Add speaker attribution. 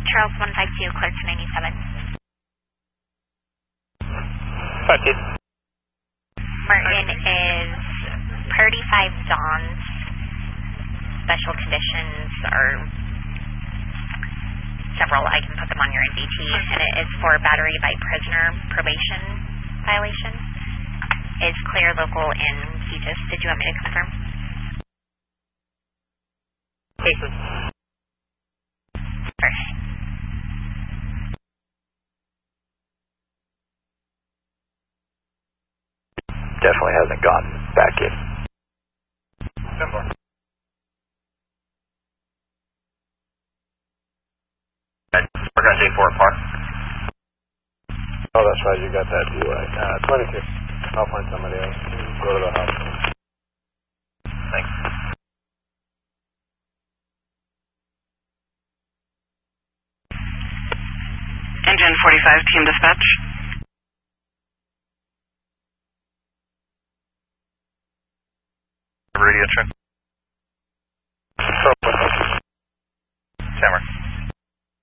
Speaker 1: Charles 152, clear to 97.
Speaker 2: 50.
Speaker 1: Martin is Party 5 Dawn's special conditions are several. I can put them on your NDT, and it is for battery by prisoner probation violation. Is clear local in CETIS. Did you want me to confirm?
Speaker 2: Cases.
Speaker 1: Perfect.
Speaker 3: Definitely hasn't gone back in.
Speaker 2: Simple. We're going to take 4 apart.
Speaker 3: Oh, that's right, you got that DUI. 22. I'll find somebody else. Go to the hospital.
Speaker 2: Thanks.
Speaker 4: Engine 45, team dispatch.
Speaker 2: Radio check.